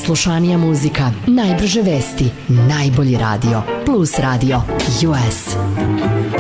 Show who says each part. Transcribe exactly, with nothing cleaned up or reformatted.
Speaker 1: najslušanija muzika, najbrže vesti, najbolji radio. Plus Radio U S.